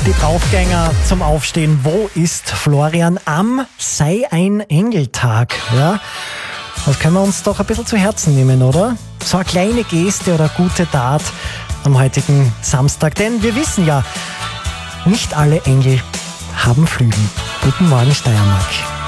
Die Draufgänger zum Aufstehen. Wo ist Florian am Sei ein Engeltag? Ja, das können wir uns doch ein bisschen zu Herzen nehmen, oder? So eine kleine Geste oder gute Tat am heutigen Samstag. Denn wir wissen ja, nicht alle Engel haben Flügel. Guten Morgen, Steiermark.